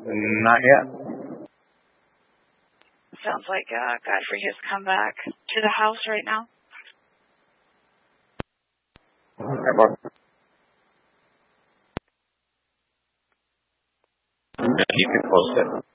Not yet. Sounds like Godfrey has come back to the house right now. Okay, Bob. You can post it.